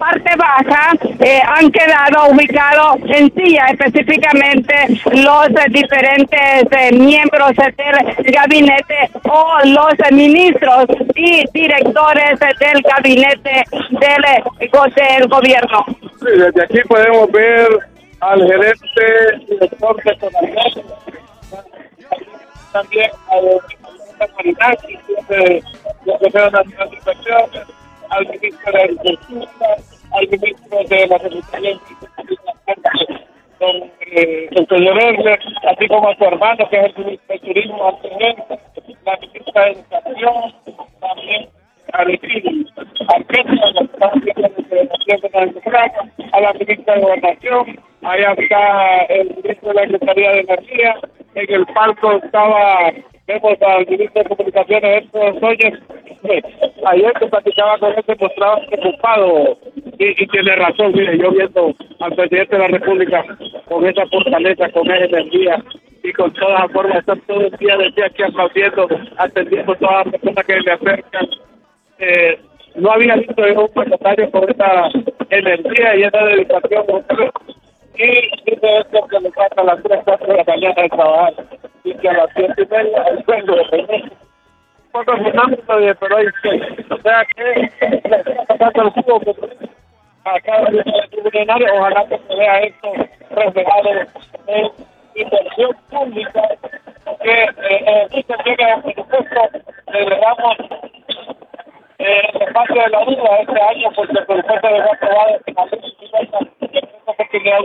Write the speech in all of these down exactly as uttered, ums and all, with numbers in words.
parte baja eh, han quedado ubicados en silla, específicamente los eh, diferentes eh, miembros del gabinete o los eh, ministros y directores eh, del gabinete del, eh, del gobierno. Sí, desde aquí podemos ver al gerente director de Tonalidad, también al Marinaki, de la Secretaría Nacional de Inversiones, al ministro de Agricultura, al ministro de la Secretaría de don eh, el señor Erler, así como a su hermano, que es el ministro de Turismo, Antonio, la ministra de Educación, también a a la ministra de Gobernación, allá está el ministro de la Secretaría de Energía, en el palco estaba, vemos al ministro de Comunicaciones, Héctor Soñez. Ayer que platicaba con él se mostraba preocupado y, y tiene razón, mire, yo viendo al presidente de la República con esa fortaleza, con esa energía y con toda la forma de estar todo el día desde aquí aplaudiendo, atendiendo todas las personas que le acercan. Eh, no había visto un mandatario con esta energía y esa dedicación, y dice esto que le falta a las tres, cuatro de la mañana de trabajar y que a las siete y media el sueldo de tener un poco dinámico de pero ahí o sea que le está pasando el jugo a cada tribunal. Ojalá que se vea esto reflejado en inversión pública que eh, eh, llega al presupuesto, le damos Eh, el espacio de la duda este año, porque el presupuesto de va aprobado en la ley de esta oportunidad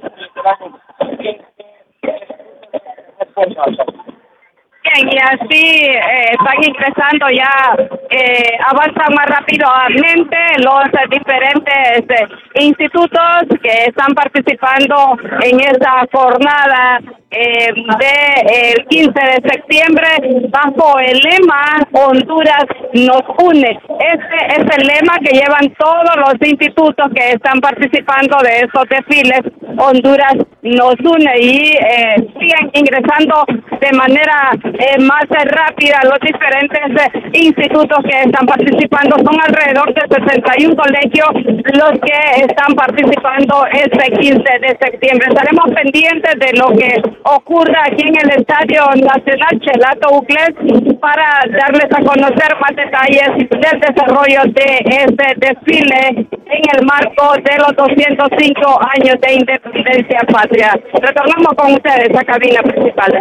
Bien, y así eh, están ingresando ya, eh, avanzan más rápidamente los eh, diferentes eh, institutos que están participando en esta jornada eh, de el quince de septiembre bajo el lema Honduras nos une. Este es el lema que llevan todos los institutos que están participando de estos desfiles. Honduras nos une, y eh, siguen ingresando de manera eh, más eh, rápida los diferentes eh, institutos que están participando. Son alrededor de sesenta y un colegios los que están participando este quince de septiembre. Estaremos pendientes de lo que ocurra aquí en el Estadio Nacional Chelato Uclés para darles a conocer más detalles del desarrollo de este desfile en el marco de los doscientos cinco años de independencia patria. Retornamos con ustedes a cabina principal.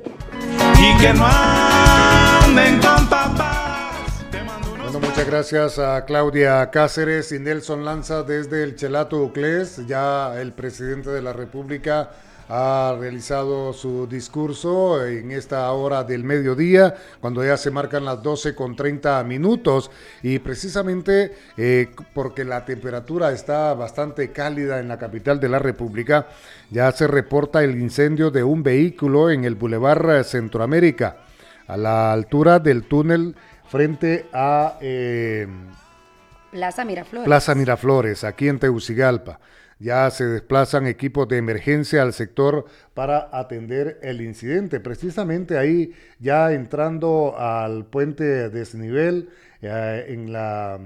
Y que no anden con papás. Bueno, muchas gracias a Claudia Cáceres y Nelson Lanza desde el Chelato Uclés. Ya el presidente de la República ha realizado su discurso en esta hora del mediodía, cuando ya se marcan las doce con treinta minutos, y precisamente eh, porque la temperatura está bastante cálida en la capital de la República, ya se reporta el incendio de un vehículo en el Boulevard Centroamérica, a la altura del túnel frente a eh, Plaza Miraflores. Plaza Miraflores, aquí en Tegucigalpa. Ya se desplazan equipos de emergencia al sector para atender el incidente. Precisamente ahí, ya entrando al puente desnivel, eh, en la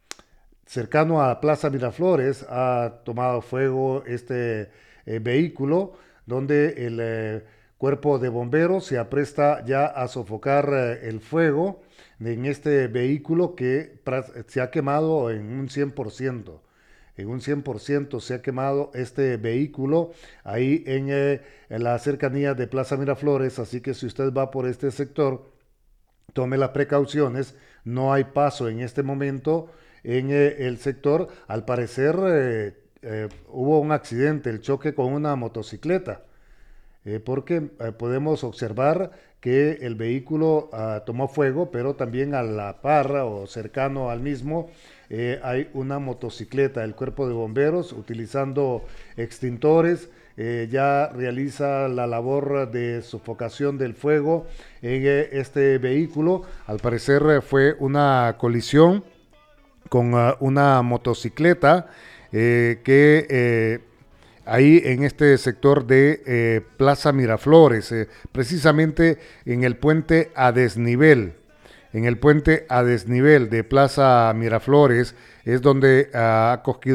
cercano a Plaza Miraflores, ha tomado fuego este eh, vehículo, donde el eh, cuerpo de bomberos se apresta ya a sofocar eh, el fuego en este vehículo que se ha quemado en un cien por ciento. En un cien por ciento se ha quemado este vehículo ahí en, eh, en la cercanía de Plaza Miraflores, así que si usted va por este sector, tome las precauciones, no hay paso en este momento en eh, el sector. Al parecer eh, eh, hubo un accidente, el choque con una motocicleta, eh, porque eh, podemos observar que el vehículo uh, tomó fuego, pero también a la par o cercano al mismo eh, hay una motocicleta. El cuerpo de bomberos, utilizando extintores, eh, ya realiza la labor de sofocación del fuego en eh, este vehículo. Al parecer eh, fue una colisión con uh, una motocicleta eh, que eh, ahí en este sector de eh, Plaza Miraflores, eh, precisamente en el puente a desnivel, en el puente a desnivel de Plaza Miraflores es donde uh, ha cogido